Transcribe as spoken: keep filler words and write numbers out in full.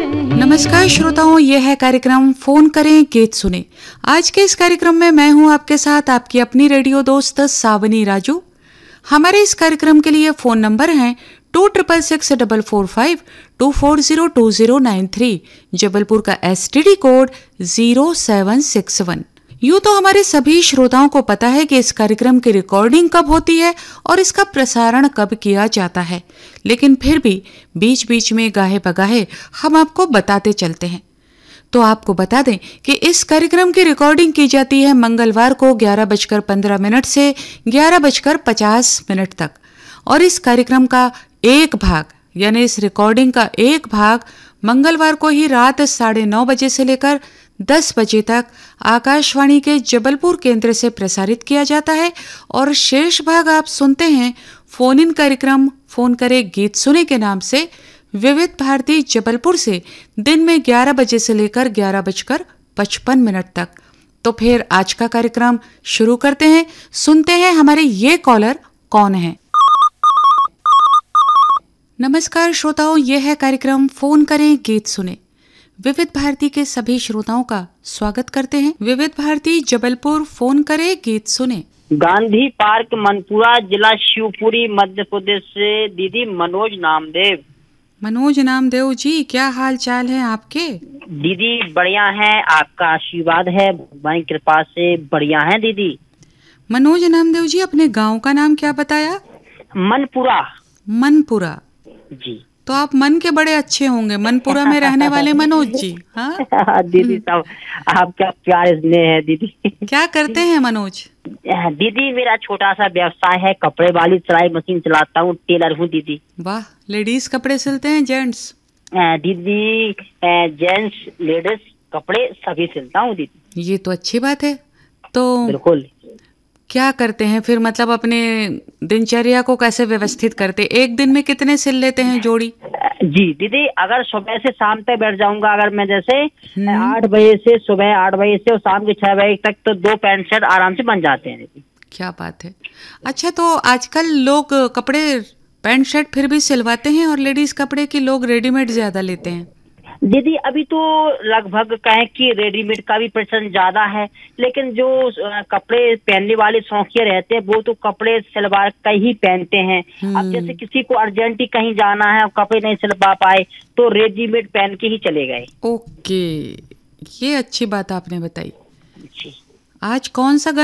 नमस्कार श्रोताओं, यह है कार्यक्रम फोन करें गीत सुने। आज के इस कार्यक्रम में मैं हूं आपके साथ आपकी अपनी रेडियो दोस्त सावनी राजू। हमारे इस कार्यक्रम के लिए फोन नंबर हैं to triple six double four five to four zero to zero nine three, Jabalpur का STD code zero seven six one. यूँ तो हमारे सभी श्रोताओं को पता है कि इस कार्यक्रम की रिकॉर्डिंग कब होती है और इसका प्रसारण कब किया जाता है, लेकिन फिर भी बीच बीच में गाहे बगाहे हम आपको बताते चलते हैं। तो आपको बता दें कि इस कार्यक्रम की रिकॉर्डिंग की जाती है मंगलवार को ग्यारह बजकर पंद्रह मिनट से ग्यारह बजकर पचास मिनट तक, और इस कार्यक्रम का एक भाग यानी इस रिकॉर्डिंग का एक भाग मंगलवार को ही रात साढ़े नौ बजे से लेकर दस बजे तक आकाशवाणी के जबलपुर केंद्र से प्रसारित किया जाता है, और शेष भाग आप सुनते हैं फोन इन कार्यक्रम फोन करे गीत सुने के नाम से विविध भारती जबलपुर से दिन में ग्यारह बजे से लेकर ग्यारह बजकर पचपन मिनट तक। तो फिर आज का कार्यक्रम शुरू करते हैं। सुनते हैं हमारे ये कॉलर कौन है। नमस्कार श्रोताओं, यह है कार्यक्रम फोन करें गीत सुने। विविध भारती के सभी श्रोताओं का स्वागत करते हैं। विविध भारती जबलपुर फोन करे गीत सुने। गांधी पार्क मनपुरा, जिला शिवपुरी, मध्य प्रदेश से दीदी मनोज नामदेव। मनोज नामदेव जी, क्या हाल चाल है आपके? दीदी बढ़िया है, आपका आशीर्वाद है, भगवान की कृपा से बढ़िया है दीदी। मनोज नामदेव जी, अपने गांव का नाम क्या बताया? मनपुरा। मनपुरा जी। तो आप मन के बड़े अच्छे होंगे, मनपुरा में रहने वाले मनोज जी। हाँ दीदी साहब, आपका प्यार स्नेह है दीदी। क्या करते हैं मनोज? दीदी मेरा छोटा सा व्यवसाय है, कपड़े वाली सिलाई मशीन चलाता हूँ, टेलर हूँ दीदी। वाह, लेडीज कपड़े सिलते हैं जेंट्स? दीदी जेंट्स लेडीज कपड़े सभी सिलता हूँ दीदी। ये तो अच्छी बात है। तो बिल्कुल। क्या करते हैं फिर, मतलब अपने दिनचर्या को कैसे व्यवस्थित करते? एक दिन में कितने सिल लेते हैं जोड़ी? जी दीदी, अगर सुबह से शाम तक बैठ जाऊंगा, अगर मैं जैसे आठ बजे से सुबह आठ बजे से और शाम के छह बजे तक, तो दो पैंट शर्ट आराम से बन जाते हैं दीदी। क्या बात है। अच्छा, तो आजकल लोग कपड़े पैंट शर्ट फिर भी सिलवाते हैं और लेडीज कपड़े की लोग रेडीमेड ज्यादा लेते हैं? दीदी अभी तो लगभग कहें कि रेडीमेड का भी प्रचलन ज्यादा है, लेकिन जो कपड़े पहनने वाले शौकिया रहते हैं वो तो कपड़े सलवार का ही पहनते हैं। अब जैसे किसी को अर्जेंट कहीं जाना है और कपड़े नहीं सिलवा पाए तो रेडीमेड पहन के ही चले गए। ओके, ये अच्छी बात आपने बताई। जी। आज कौन सा